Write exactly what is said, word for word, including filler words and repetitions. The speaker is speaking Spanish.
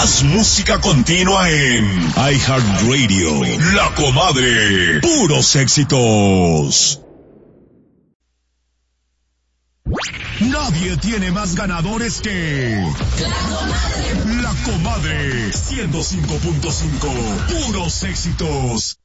Más música continua en iHeartRadio. La Comadre. Puros éxitos. Nadie tiene más ganadores que La Comadre. ciento cinco punto cinco. Puros éxitos.